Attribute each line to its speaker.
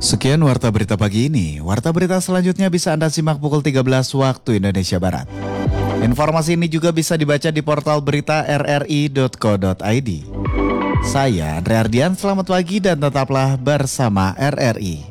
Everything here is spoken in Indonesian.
Speaker 1: Sekian Warta Berita pagi ini. Warta Berita selanjutnya bisa Anda simak pukul 13 waktu Indonesia Barat. Informasi ini juga bisa dibaca di portal berita rri.co.id. Saya Andre Ardian, selamat pagi dan tetaplah bersama RRI.